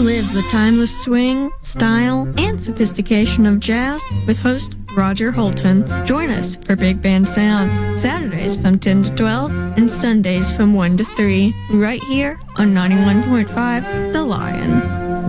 Relive the timeless swing, style, and sophistication of jazz with host Roger Holton. Join us for Big Band Sounds, Saturdays from 10 to 12 and Sundays from 1 to 3, right here on 91.5 The Lion.